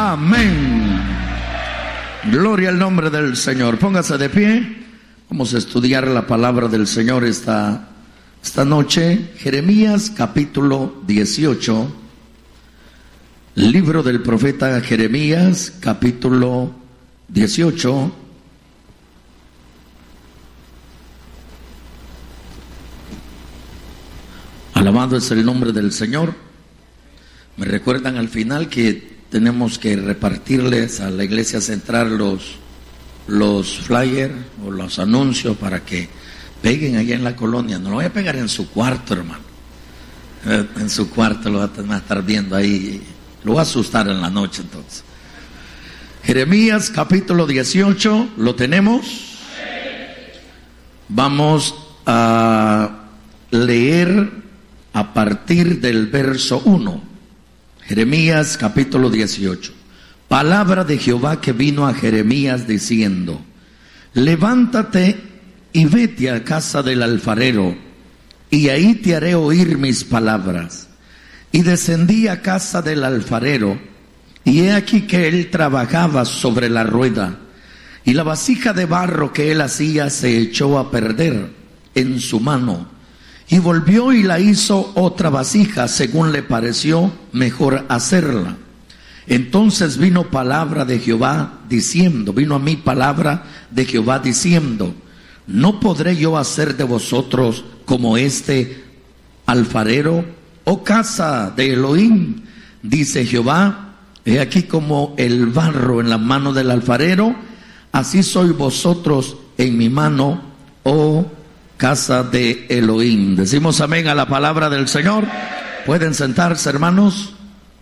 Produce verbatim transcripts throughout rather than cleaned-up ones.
Amén. Gloria al nombre del Señor. Póngase de pie. Vamos a estudiar la palabra del Señor esta, esta noche. Jeremías capítulo dieciocho. Libro del profeta Jeremías capítulo dieciocho. Alabado es el nombre del Señor. Me recuerdan al final que tenemos que repartirles a la iglesia central los, los flyers o los anuncios para que peguen allá en la colonia. No lo voy a pegar en su cuarto, hermano. En su cuarto lo va a estar viendo ahí. Lo va a asustar en la noche entonces. Jeremías capítulo dieciocho, ¿lo tenemos? Vamos a leer a partir del verso uno. Jeremías capítulo dieciocho. Palabra de Jehová que vino a Jeremías diciendo: levántate y vete a casa del alfarero, y ahí te haré oír mis palabras. Y descendí a casa del alfarero, y he aquí que él trabajaba sobre la rueda, y la vasija de barro que él hacía se echó a perder en su mano. Y volvió y la hizo otra vasija, según le pareció mejor hacerla. Entonces vino palabra de Jehová diciendo, vino a mí palabra de Jehová diciendo: ¿no podré yo hacer de vosotros como este alfarero, oh casa de Elohim? Dice Jehová, he aquí como el barro en la mano del alfarero, así sois vosotros en mi mano, oh casa de Elohim. Decimos amén a la palabra del Señor. Pueden sentarse, hermanos.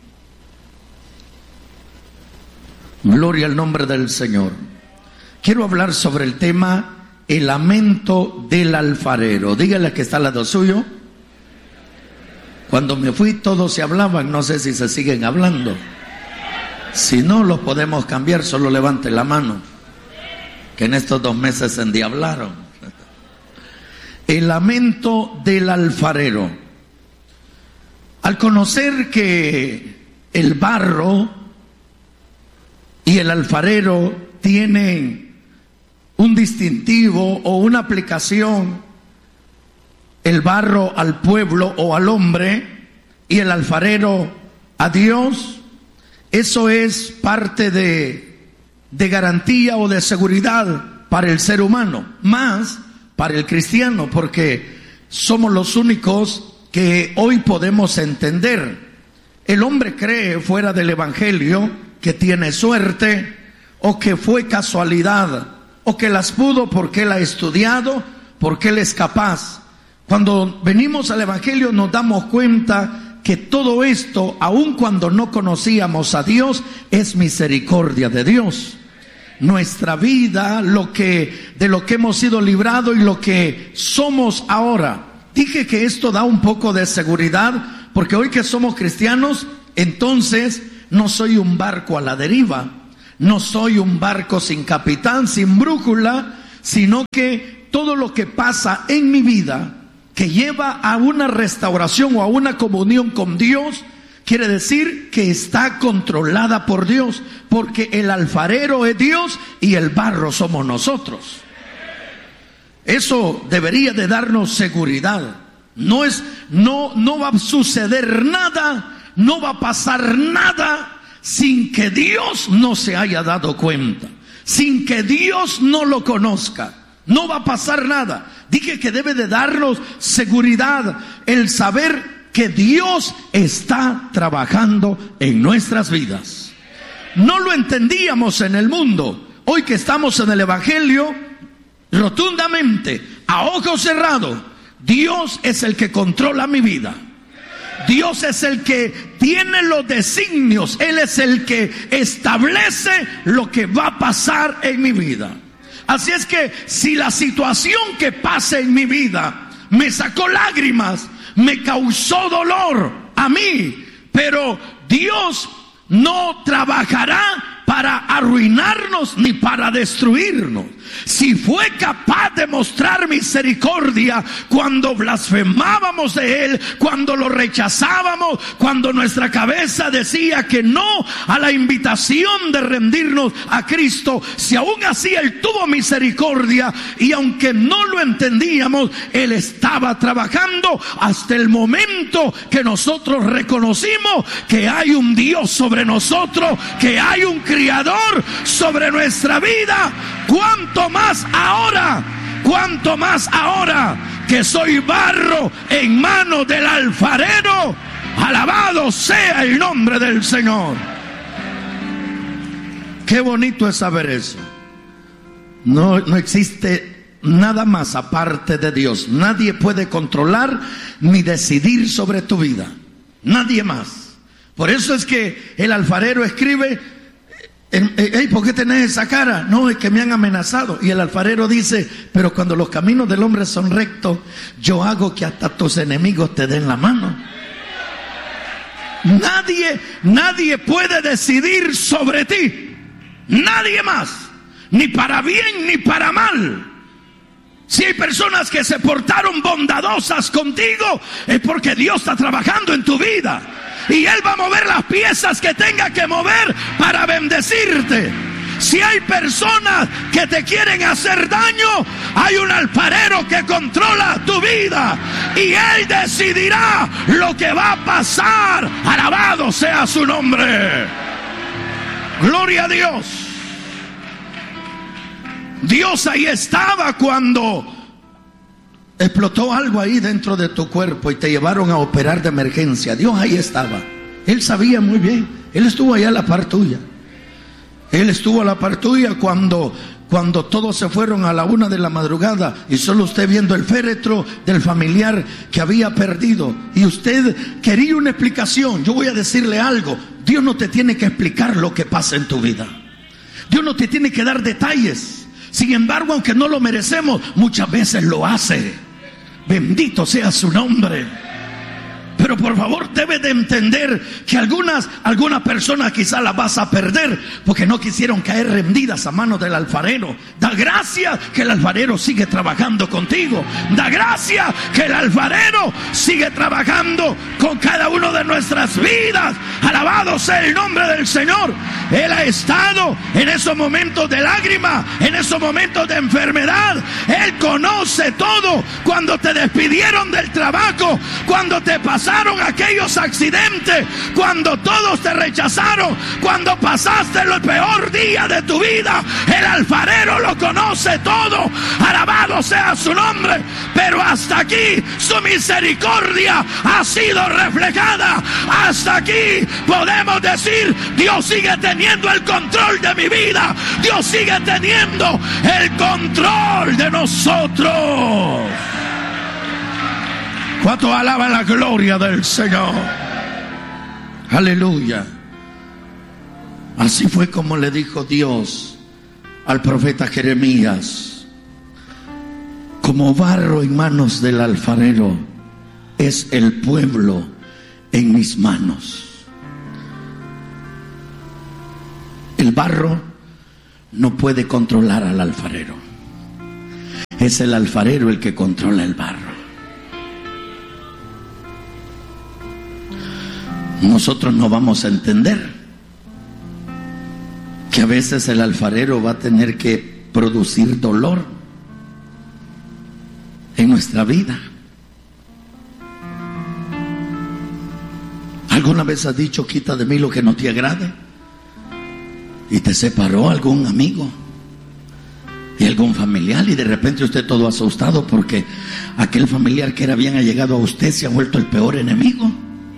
Gloria al nombre del Señor. Quiero hablar sobre el tema el lamento del alfarero. Dígale que está al lado suyo. Cuando me fui todos se hablaban, no sé si se siguen hablando. Si no, los podemos cambiar, solo levante la mano, que en estos dos meses se endiablaron. El lamento del alfarero. Al conocer que el barro y el alfarero tienen un distintivo o una aplicación, el barro al pueblo o al hombre y el alfarero a Dios, eso es parte de, de garantía o de seguridad para el ser humano, más para el cristiano, porque somos los únicos que hoy podemos entender. El hombre cree fuera del evangelio que tiene suerte, o que fue casualidad, o que las pudo porque él ha estudiado, porque él es capaz. Cuando venimos al evangelio nos damos cuenta que todo esto, aun cuando no conocíamos a Dios, es misericordia de Dios. Nuestra vida, lo que, de lo que hemos sido librados y lo que somos ahora. Dije que esto da un poco de seguridad, porque hoy que somos cristianos, entonces no soy un barco a la deriva, no soy un barco sin capitán, sin brújula, sino que todo lo que pasa en mi vida, que lleva a una restauración o a una comunión con Dios, quiere decir que está controlada por Dios, porque el alfarero es Dios y el barro somos nosotros. Eso debería de darnos seguridad. No es, no, no va a suceder nada, no va a pasar nada sin que Dios no se haya dado cuenta, sin que Dios no lo conozca. No va a pasar nada. Dije que debe de darnos seguridad el saber que Dios está trabajando en nuestras vidas. No lo entendíamos en el mundo. Hoy que estamos en el evangelio, rotundamente, a ojos cerrados, Dios es el que controla mi vida. Dios es el que tiene los designios. Él es el que establece lo que va a pasar en mi vida. Así es que si la situación que pasa en mi vida me sacó lágrimas, me causó dolor a mí, pero Dios no trabajará para arruinarnos ni para destruirnos. si fue capaz de mostrar misericordia cuando blasfemábamos de Él, cuando lo rechazábamos, cuando nuestra cabeza decía que no a la invitación de rendirnos a Cristo, si aún así Él tuvo misericordia y aunque no lo entendíamos, Él estaba trabajando hasta el momento que nosotros reconocimos que hay un Dios sobre nosotros, que hay un Criador sobre nuestra vida. Cuánto más ahora, cuánto más ahora que soy barro en manos del alfarero. Alabado sea el nombre del Señor. Qué bonito es saber eso. No, no existe nada más aparte de Dios. Nadie puede controlar ni decidir sobre tu vida. Nadie más. Por eso es que el alfarero escribe: hey, ¿por qué tenés esa cara? No, es que me han amenazado. Y el alfarero dice: pero cuando los caminos del hombre son rectos, yo hago que hasta tus enemigos te den la mano. Nadie, nadie puede decidir sobre ti. Nadie más. Ni para bien ni para mal. Si hay personas que se portaron bondadosas contigo, es porque Dios está trabajando en tu vida. Y Él va a mover las piezas que tenga que mover para bendecirte. Si hay personas que te quieren hacer daño, hay un alfarero que controla tu vida. Y Él decidirá lo que va a pasar. Alabado sea su nombre. Gloria a Dios. Dios ahí estaba cuando explotó algo ahí dentro de tu cuerpo y te llevaron a operar de emergencia. Dios ahí estaba. Él sabía muy bien. Él estuvo allá a la par tuya. Él estuvo a la par tuya cuando, cuando todos se fueron a la una de la madrugada y solo usted viendo el féretro del familiar que había perdido. Y usted quería una explicación. Yo voy a decirle algo. Dios no te tiene que explicar lo que pasa en tu vida. Dios no te tiene que dar detalles. Sin embargo, aunque no lo merecemos, muchas veces lo hace. Bendito sea su nombre. Pero por favor debe de entender que algunas, algunas personas quizás las vas a perder porque no quisieron caer rendidas a manos del alfarero. Da gracias que el alfarero sigue trabajando contigo. Da gracias que el alfarero sigue trabajando con cada uno de nuestras vidas. Alabado sea el nombre del Señor. Él ha estado en esos momentos de lágrima, en esos momentos de enfermedad. Él conoce todo. Cuando te despidieron del trabajo, cuando te pasaron aquellos accidentes, cuando todos te rechazaron, cuando pasaste el peor día de tu vida, el alfarero lo conoce todo. Alabado sea su nombre. Pero hasta aquí su misericordia ha sido reflejada. Hasta aquí podemos decir: Dios sigue teniendo el control de mi vida. Dios sigue teniendo el control de nosotros. ¿Cuánto alaban la gloria del Señor? Aleluya. Así fue como le dijo Dios al profeta Jeremías: como barro en manos del alfarero es el pueblo en mis manos. El barro no puede controlar al alfarero. Es el alfarero el que controla el barro. Nosotros no vamos a entender que a veces el alfarero va a tener que producir dolor en nuestra vida. ¿Alguna vez has dicho: quita de mí lo que no te agrade? Y te separó algún amigo y algún familiar, y de repente usted todo asustado porque aquel familiar que era bien allegado a usted se ha vuelto el peor enemigo.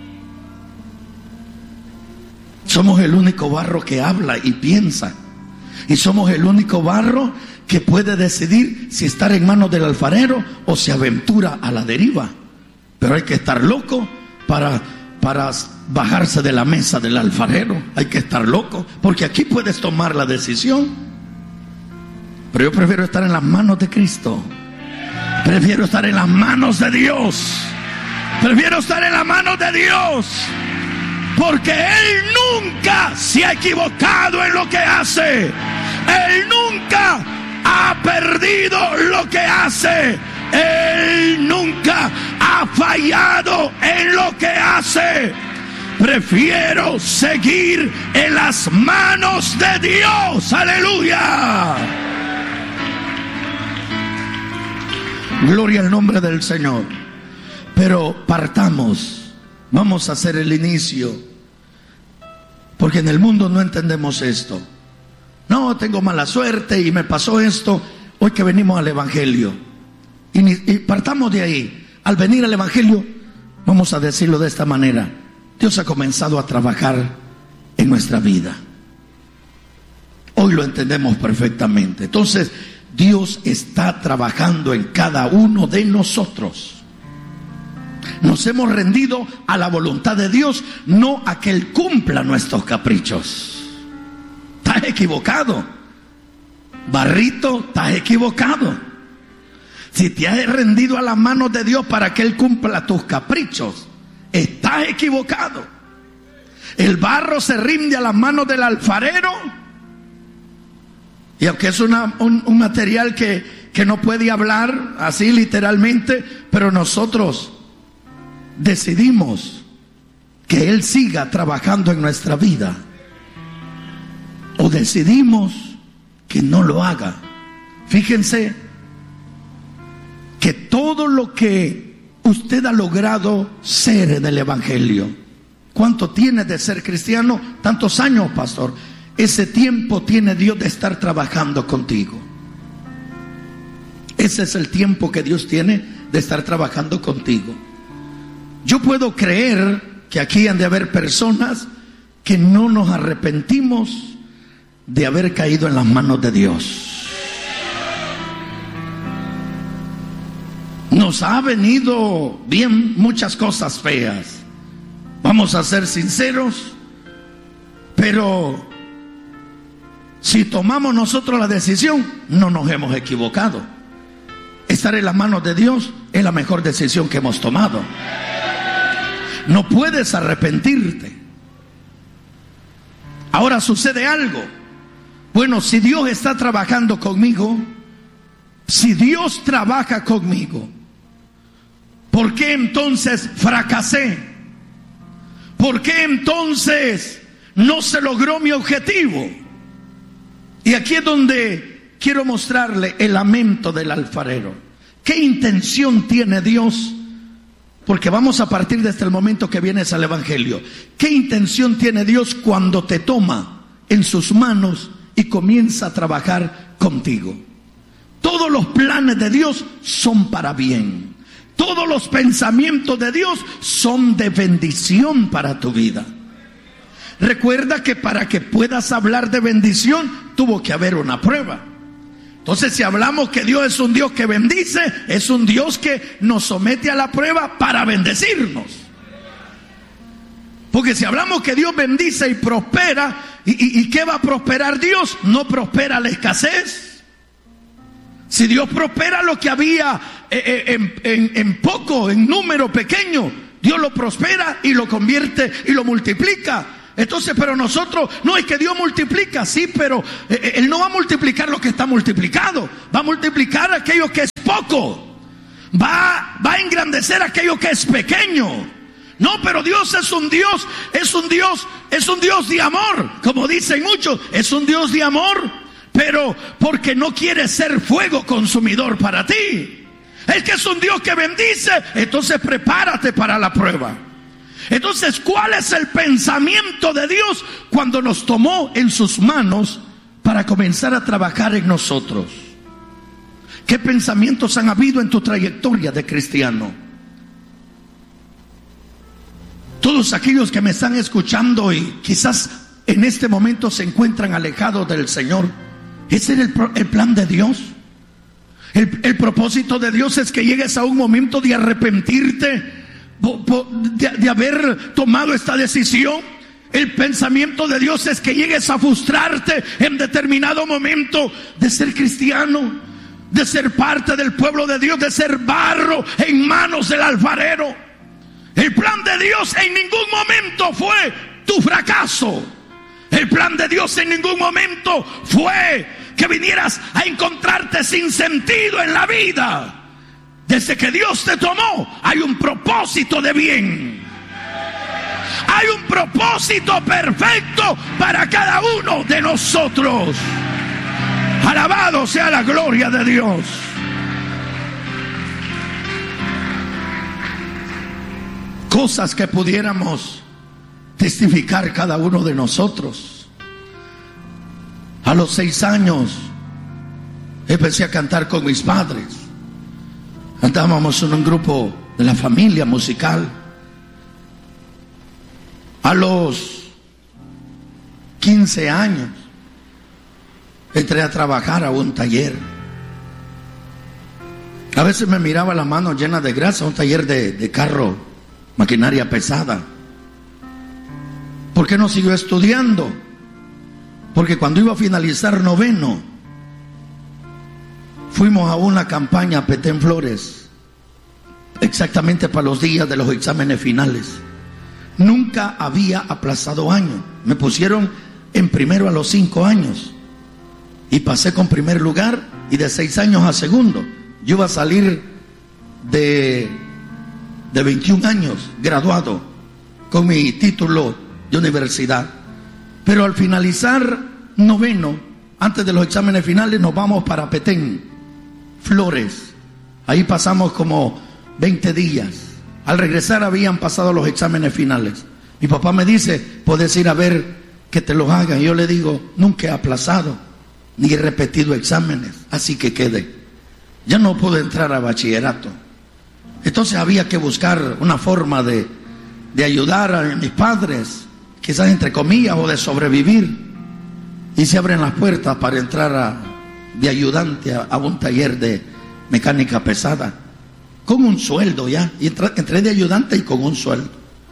Somos el único barro que habla y piensa. Y somos el único barro que puede decidir si estar en manos del alfarero o se aventura a la deriva. Pero hay que estar loco para, para bajarse de la mesa del alfarero. Hay que estar loco, porque aquí puedes tomar la decisión. Pero yo prefiero estar en las manos de Cristo. Prefiero estar en las manos de Dios. Prefiero estar en las manos de Dios. Porque Él nunca se ha equivocado en lo que hace. Él nunca ha perdido lo que hace. Él nunca ha fallado en lo que hace. Prefiero seguir en las manos de Dios. Aleluya. Gloria al nombre del Señor. Pero partamos. Vamos a hacer el inicio. Porque en el mundo no entendemos esto. No, tengo mala suerte y me pasó esto. Hoy que venimos al Evangelio. Y, y partamos de ahí. Al venir al Evangelio, vamos a decirlo de esta manera. Dios ha comenzado a trabajar en nuestra vida. Hoy lo entendemos perfectamente. Entonces, Dios está trabajando en cada uno de nosotros. Nos hemos rendido a la voluntad de Dios, no a que Él cumpla nuestros caprichos. Estás equivocado. Barrito, estás equivocado. Si te has rendido a las manos de Dios para que Él cumpla tus caprichos, estás equivocado. El barro se rinde a las manos del alfarero. Y aunque es una, un, un material que, que no puede hablar así literalmente, pero nosotros decidimos que Él siga trabajando en nuestra vida. O decidimos que no lo haga. Fíjense que todo lo que usted ha logrado ser en el Evangelio. ¿Cuánto tiene de ser cristiano? Tantos años, pastor. Ese tiempo tiene Dios de estar trabajando contigo. Ese es el tiempo que Dios tiene de estar trabajando contigo. Yo puedo creer que aquí han de haber personas que no nos arrepentimos de haber caído en las manos de Dios. Nos ha venido bien muchas cosas feas. Vamos a ser sinceros, pero si tomamos nosotros la decisión, no nos hemos equivocado. Estar en las manos de Dios es la mejor decisión que hemos tomado. No puedes arrepentirte. Ahora sucede algo. Bueno, si Dios está trabajando conmigo, si Dios trabaja conmigo, ¿por qué entonces fracasé? ¿Por qué entonces no se logró mi objetivo? Y aquí es donde quiero mostrarle el lamento del alfarero. ¿Qué intención tiene Dios? Porque vamos a partir desde el momento que vienes al Evangelio. ¿Qué intención tiene Dios cuando te toma en sus manos y comienza a trabajar contigo? Todos los planes de Dios son para bien. Todos los pensamientos de Dios son de bendición para tu vida. Recuerda que para que puedas hablar de bendición, tuvo que haber una prueba. Entonces, si hablamos que Dios es un Dios que bendice, es un Dios que nos somete a la prueba para bendecirnos. Porque si hablamos que Dios bendice y prospera, ¿y, y, y qué va a prosperar Dios? No prospera la escasez. Si Dios prospera lo que había eh, en, en, en poco, en número pequeño, Dios lo prospera y lo convierte y lo multiplica. Entonces, pero nosotros, no es que Dios multiplica, sí, pero eh, Él no va a multiplicar lo que está multiplicado, va a multiplicar aquello que es poco, va, va a engrandecer aquello que es pequeño. No, pero Dios es un Dios, es un Dios, es un Dios de amor, como dicen muchos, es un Dios de amor, pero porque no quiere ser fuego consumidor para ti. Es que es un Dios que bendice, entonces prepárate para la prueba. Entonces, ¿cuál es el pensamiento de Dios cuando nos tomó en sus manos para comenzar a trabajar en nosotros? ¿Qué pensamientos han habido en tu trayectoria de cristiano? Todos aquellos que me están escuchando y quizás en este momento se encuentran alejados del Señor, ¿ese era el, el plan de Dios? El, el propósito de Dios es que llegues a un momento de arrepentirte De, de haber tomado esta decisión. El pensamiento de Dios es que llegues a frustrarte en determinado momento de ser cristiano, de ser parte del pueblo de Dios, de ser barro en manos del alfarero. El plan de Dios en ningún momento fue tu fracaso. El plan de Dios en ningún momento fue que vinieras a encontrarte sin sentido en la vida. Desde que Dios te tomó, hay un propósito de bien. Hay un propósito perfecto para cada uno de nosotros. Alabado sea la gloria de Dios. Cosas que pudiéramos testificar cada uno de nosotros. A los seis años empecé a cantar con mis padres. Cantábamos en un grupo de la familia musical. A los quince años entré a trabajar a un taller. A veces me miraba la mano llena de grasa, un taller de, de carro, maquinaria pesada. ¿Por qué no siguió estudiando? Porque cuando iba a finalizar noveno, fuimos a una campaña a Petén Flores, exactamente para los días de los exámenes finales. Nunca había aplazado año. Me pusieron en primero a los cinco años y pasé con primer lugar, y de seis años a segundo. Yo iba a salir de, de veintiún años graduado con mi título de universidad. Pero al finalizar noveno, antes de los exámenes finales, nos vamos para Petén Flores. Ahí pasamos como veinte días. Al regresar habían pasado los exámenes finales. Mi papá me dice, puedes ir a ver que te los hagan. Y yo le digo, nunca he aplazado ni he repetido exámenes, así que quede. Ya no pude entrar a bachillerato. Entonces había que buscar una forma de, de ayudar a mis padres, quizás entre comillas, o de sobrevivir. Y se abren las puertas para entrar a, de ayudante a, a un taller de mecánica pesada, con un sueldo ya. Y entré, entré de ayudante y con un sueldo.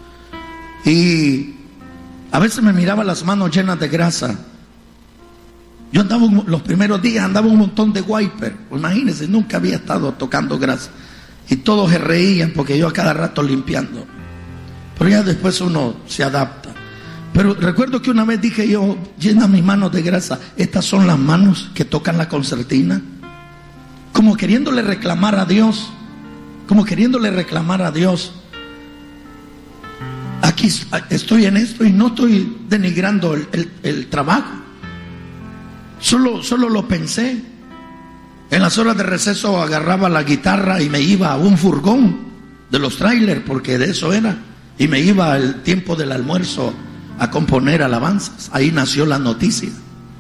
Y a veces me miraba las manos llenas de grasa. Yo andaba, los primeros días andaba un montón de wiper. Imagínense, nunca había estado tocando grasa. Y todos se reían porque yo a cada rato limpiando. Pero ya después uno se adapta. Pero recuerdo que una vez dije yo, llena mis manos de grasa. Estas son las manos que tocan la concertina. Como queriéndole reclamar a Dios. Como queriéndole reclamar a Dios. Aquí estoy en esto y no estoy denigrando el, el, el trabajo. Solo, solo lo pensé. En las horas de receso agarraba la guitarra y me iba a un furgón de los trailers, porque de eso era. Y me iba al tiempo del almuerzo a componer alabanzas. Ahí nació la noticia.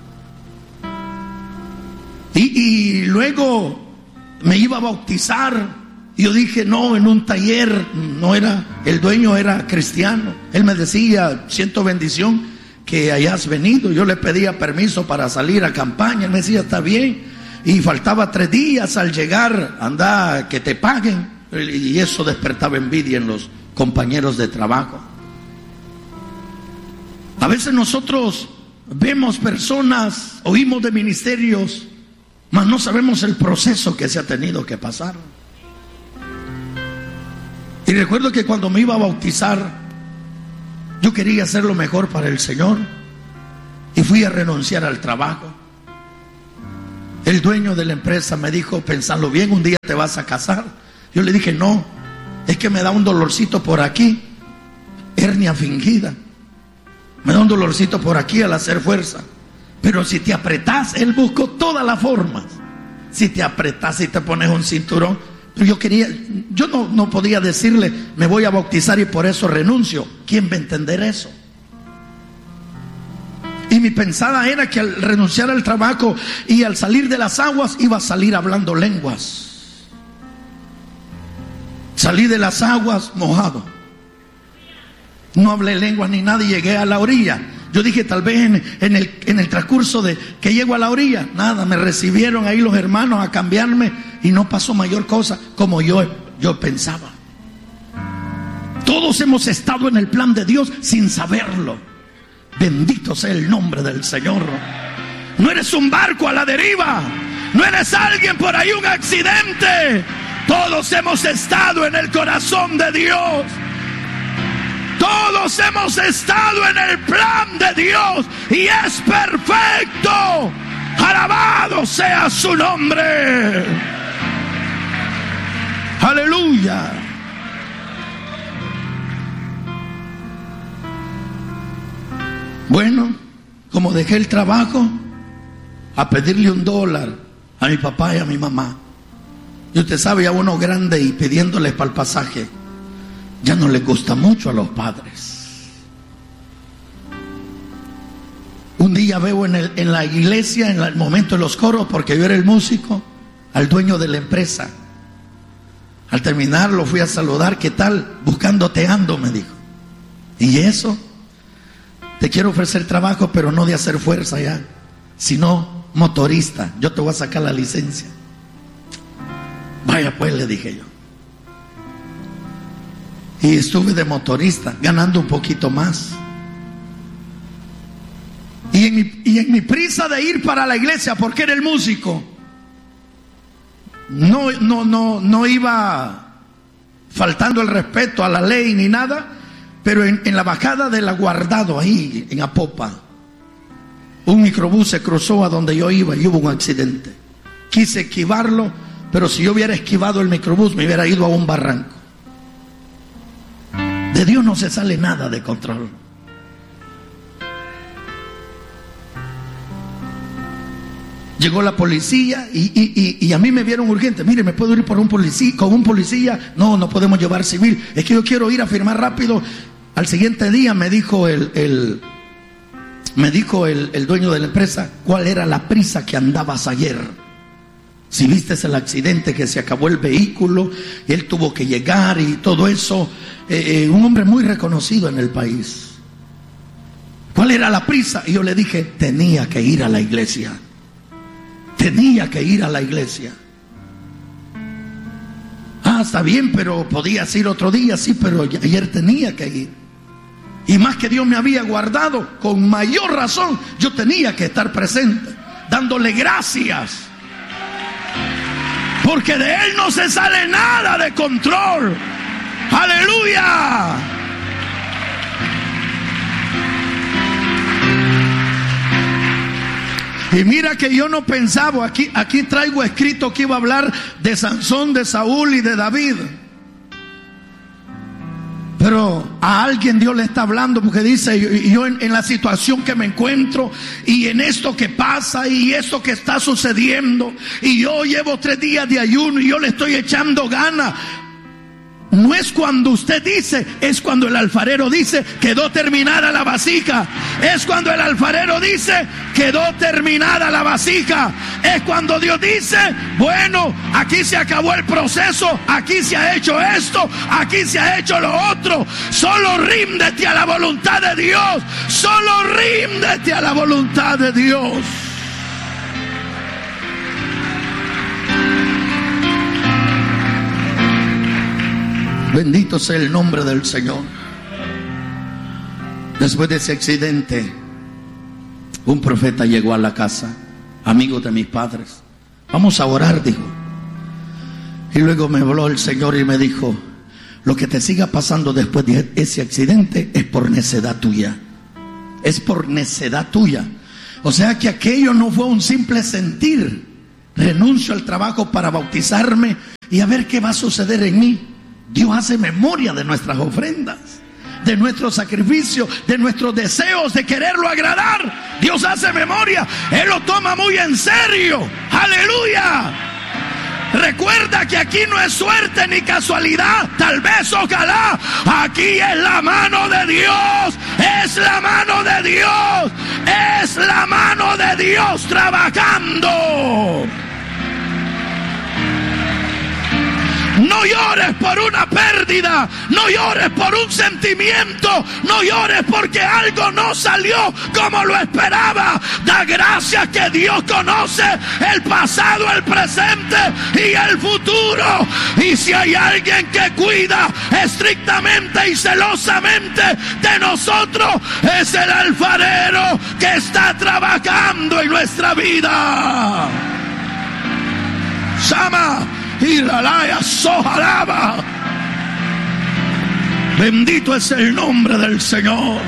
Y, y luego me iba a bautizar. Y yo dije, no, en un taller, no era, el dueño era cristiano. Él me decía, siento bendición que hayas venido. Yo le pedía permiso para salir a campaña. Él me decía, está bien. Y faltaba tres días al llegar, anda, que te paguen. Y eso despertaba envidia en los compañeros de trabajo. A veces nosotros vemos personas, oímos de ministerios, mas no sabemos el proceso que se ha tenido que pasar. Y recuerdo que cuando me iba a bautizar, yo quería hacer lo mejor para el Señor y fui a renunciar al trabajo. El dueño de la empresa me dijo, pensando bien, un día te vas a casar. Yo le dije, no, es que me da un dolorcito por aquí, hernia fingida. Me da un dolorcito por aquí al hacer fuerza. Pero si te apretás, él buscó todas las formas. Si te apretás y te pones un cinturón. Yo quería, yo no, no podía decirle, me voy a bautizar y por eso renuncio. ¿Quién va a entender eso? Y mi pensada era que al renunciar al trabajo y al salir de las aguas, iba a salir hablando lenguas. Salí de las aguas mojado. No hablé lenguas ni nada y llegué a la orilla. Yo dije, tal vez en, en, el, en el transcurso de que llego a la orilla, nada, me recibieron ahí los hermanos a cambiarme y no pasó mayor cosa como yo, yo pensaba. Todos hemos estado en el plan de Dios sin saberlo. Bendito sea el nombre del Señor. No eres un barco a la deriva. No eres alguien por ahí, un accidente. Todos hemos estado en el corazón de Dios. Todos hemos estado en el plan de Dios y es perfecto. Alabado sea su nombre. Aleluya. Bueno, como dejé el trabajo, a pedirle un dólar a mi papá y a mi mamá. Y usted sabe, a uno grande y pidiéndoles para el pasaje, ya no les gusta mucho a los padres. Un día veo en, el, en la iglesia, en el momento de los coros, porque yo era el músico, al dueño de la empresa. Al terminar lo fui a saludar. ¿Qué tal? Buscándote ando, me dijo. ¿Y eso? Te quiero ofrecer trabajo, pero no de hacer fuerza ya, sino motorista. Yo te voy a sacar la licencia. Vaya pues, le dije yo. Y estuve de motorista, ganando un poquito más. Y en, mi, y en mi prisa de ir para la iglesia, porque era el músico, no, no, no, no iba faltando el respeto a la ley ni nada, pero en, en la bajada de la Guardado, ahí en Apopa, un microbús se cruzó a donde yo iba y hubo un accidente. Quise esquivarlo, pero si yo hubiera esquivado el microbús me hubiera ido a un barranco. De Dios no se sale nada de control. Llegó la policía y, y, y, y a mí me vieron urgente. Mire, ¿me puedo ir por un policía, con un policía? No, no podemos llevar civil. Es que yo quiero ir a firmar rápido. Al siguiente día me dijo el, el, me dijo el, el dueño de la empresa, ¿cuál era la prisa que andabas ayer? Si viste el accidente que se acabó el vehículo, y él tuvo que llegar y todo eso. Eh, eh, un hombre muy reconocido en el país. ¿Cuál era la prisa? Y yo le dije, tenía que ir a la iglesia. Tenía que ir a la iglesia. Ah, está bien, pero podías ir otro día. Sí, pero ayer tenía que ir. Y más que Dios me había guardado, con mayor razón yo tenía que estar presente, dándole gracias, porque de Él no se sale nada de control. ¡Aleluya! Y mira que yo no pensaba, aquí, aquí traigo escrito que iba a hablar de Sansón, de Saúl y de David. Pero a alguien Dios le está hablando, porque dice, yo, yo en, en la situación que me encuentro y en esto que pasa y esto que está sucediendo, y yo llevo tres días de ayuno y yo le estoy echando ganas. No es cuando usted dice, es cuando el alfarero dice, quedó terminada la vasija. Es cuando el alfarero dice, quedó terminada la vasija. Es cuando Dios dice, bueno, aquí se acabó el proceso, aquí se ha hecho esto, aquí se ha hecho lo otro. Solo ríndete a la voluntad de Dios. Solo ríndete a la voluntad de Dios. Bendito sea el nombre del Señor. Después de ese accidente, un profeta llegó a la casa, amigo de mis padres. Vamos a orar, dijo. Y luego me habló el Señor y me dijo, lo que te siga pasando después de ese accidente es por necedad tuya. Es por necedad tuya. O sea que aquello no fue un simple sentir. Renuncio al trabajo para bautizarme y a ver qué va a suceder en mí. Dios hace memoria de nuestras ofrendas, de nuestros sacrificios, de nuestros deseos de quererlo agradar. Dios hace memoria. Él lo toma muy en serio. ¡Aleluya! Recuerda que aquí no es suerte ni casualidad. Tal vez, ojalá. Aquí es la mano de Dios. Es la mano de Dios. Es la mano de Dios trabajando. No llores por una pérdida, no llores por un sentimiento, no llores porque algo no salió como lo esperaba. Da gracias que Dios conoce el pasado, el presente y el futuro. Y si hay alguien que cuida estrictamente y celosamente de nosotros, es el alfarero que está trabajando en nuestra vida. Sama y la laya sojalaba. Bendito es el nombre del Señor.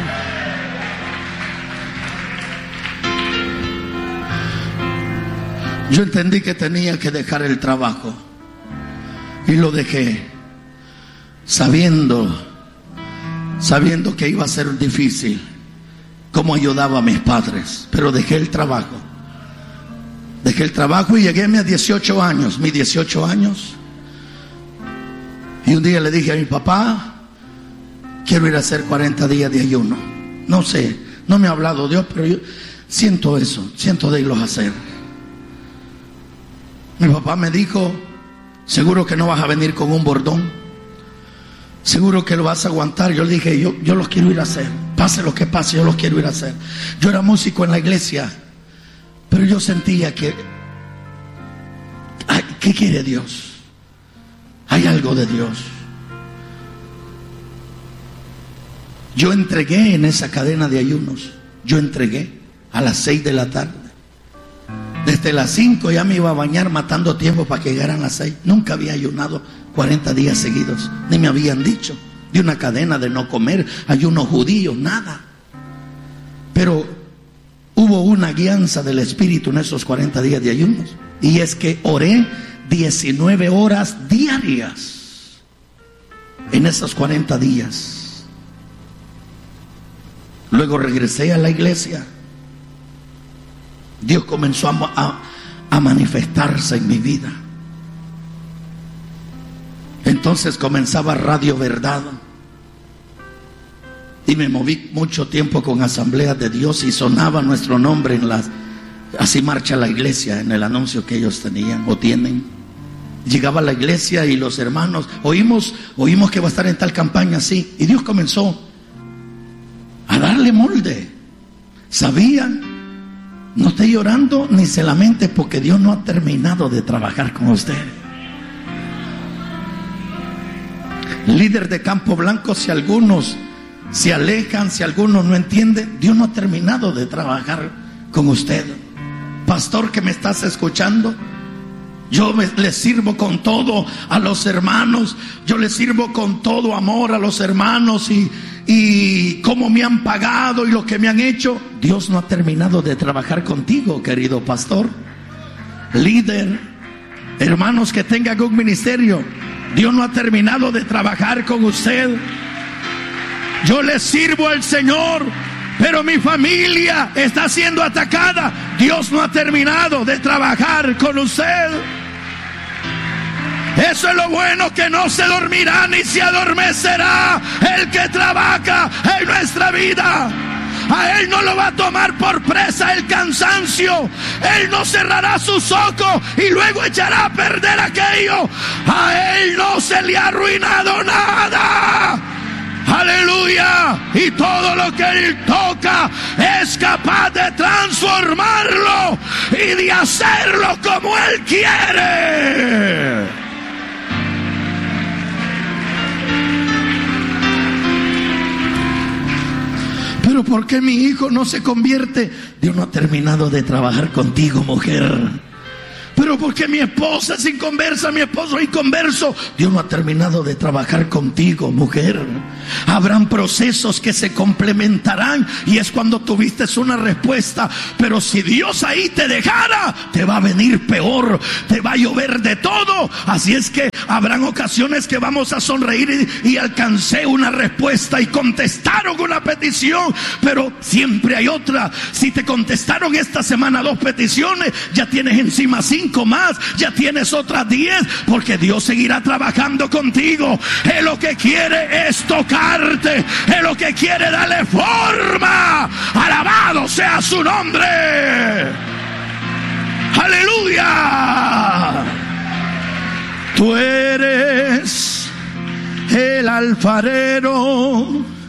Yo entendí que tenía que dejar el trabajo y lo dejé, sabiendo, sabiendo que iba a ser difícil, cómo ayudaba a mis padres, pero dejé el trabajo. Dejé el trabajo y llegué a mis dieciocho años, mis dieciocho años. Y un día le dije a mi papá, quiero ir a hacer cuarenta días de ayuno. No sé, no me ha hablado Dios, pero yo siento eso, siento de irlos a hacer. Mi papá me dijo, seguro que no vas a venir con un bordón, seguro que lo vas a aguantar. Yo le dije, yo, yo los quiero ir a hacer, pase lo que pase, yo los quiero ir a hacer. Yo era músico en la iglesia, pero yo sentía que, ay, ¿qué quiere Dios? Hay algo de Dios. Yo entregué en esa cadena de ayunos, yo entregué a las seis de la tarde. Desde las cinco ya me iba a bañar matando tiempo para que llegaran las seis. Nunca había ayunado cuarenta días seguidos, ni me habían dicho de una cadena de no comer, ayuno judío, nada. Pero hubo una guianza del Espíritu en esos cuarenta días de ayunos, y es que oré diecinueve horas diarias en esos cuarenta días. Luego regresé a la iglesia. Dios comenzó a, a, a manifestarse en mi vida. Entonces comenzaba Radio Verdad y me moví mucho tiempo con Asambleas de Dios y sonaba nuestro nombre en las, así marcha la iglesia, en el anuncio que ellos tenían o tienen. Llegaba a la iglesia y los hermanos, oímos, oímos que va a estar en tal campaña, sí, y Dios comenzó a darle molde. Sabían, no esté llorando ni se lamente, porque Dios no ha terminado de trabajar con usted. Líder de Campo Blanco, si algunos se alejan, si algunos no entienden, Dios no ha terminado de trabajar con usted. Pastor que me estás escuchando, yo me, les sirvo con todo a los hermanos, yo les sirvo con todo amor a los hermanos, y y cómo me han pagado y lo que me han hecho. Dios no ha terminado de trabajar contigo, querido pastor, líder, hermanos que tengan un ministerio. Dios no ha terminado de trabajar con usted. Yo le sirvo al Señor, pero mi familia está siendo atacada. Dios no ha terminado de trabajar con usted. Eso es lo bueno, que no se dormirá ni se adormecerá el que trabaja en nuestra vida. A él no lo va a tomar por presa el cansancio. Él no cerrará sus ojos y luego echará a perder aquello. A él no se le ha arruinado nada. Aleluya. Y todo lo que él toca es capaz de transformarlo y de hacerlo como él quiere. Pero ¿por qué mi hijo no se convierte? Dios no ha terminado de trabajar contigo, mujer. Pero ¿por qué mi esposa es inconversa, mi esposo es inconverso? Dios no ha terminado de trabajar contigo, mujer. Habrán procesos que se complementarán y es cuando tuviste una respuesta. Pero si Dios ahí te dejara, te va a venir peor, te va a llover de todo. Así es que habrán ocasiones que vamos a sonreír y, y alcancé una respuesta y contestaron una petición, pero siempre hay otra. Si te contestaron esta semana dos peticiones, ya tienes encima cinco más, ya tienes otras diez, porque Dios seguirá trabajando contigo. Él lo que quiere es tocarte, Él lo que quiere darle forma. Alabado sea su nombre. Aleluya. Tú eres el alfarero